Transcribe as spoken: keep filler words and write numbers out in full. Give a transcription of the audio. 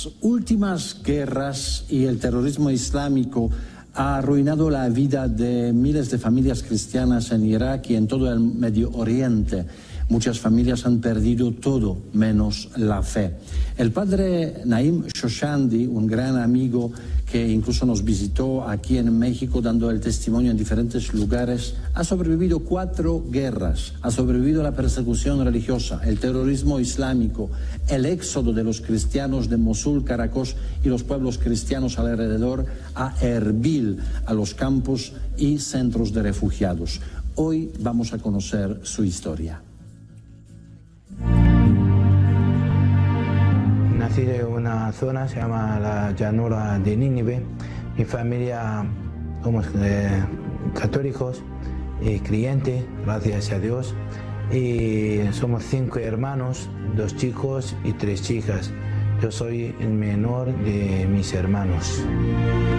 Las últimas guerras y el terrorismo islámico ha arruinado la vida de miles de familias cristianas en Irak y en todo el Medio Oriente. Muchas familias han perdido todo menos la fe. El padre Naim Shoshandi, un gran amigo que incluso nos visitó aquí en México dando el testimonio en diferentes lugares, ha sobrevivido cuatro guerras, ha sobrevivido a la persecución religiosa, el terrorismo islámico, el éxodo de los cristianos de Mosul, Caracas y los pueblos cristianos alrededor a Erbil, a los campos y centros de refugiados. Hoy vamos a conocer su historia. Nací en una zona, se llama la llanura de Nínive. Mi familia somos eh, católicos y creyentes, gracias a Dios. Y somos cinco hermanos, dos chicos y tres chicas. Yo soy el menor de mis hermanos.